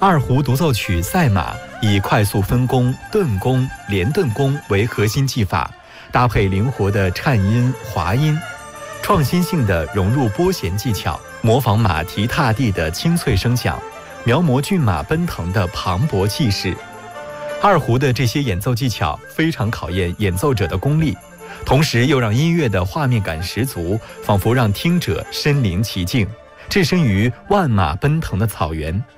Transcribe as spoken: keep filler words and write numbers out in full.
二胡独奏曲《赛马》以快速分弓、顿弓、连顿弓为核心技法，搭配灵活的颤音、滑音，创新性的融入拨弦技巧，模仿马蹄踏地的清脆声响，描摹骏马奔腾的磅礴气势。二胡的这些演奏技巧非常考验演奏者的功力，同时又让音乐的画面感十足，仿佛让听者身临其境，置身于万马奔腾的草原。